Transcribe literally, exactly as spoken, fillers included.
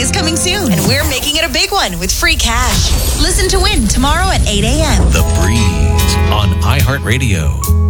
is coming soon, and we're making it a big one with free cash. Listen to Win tomorrow at eight a.m. The Breeze on iHeartRadio.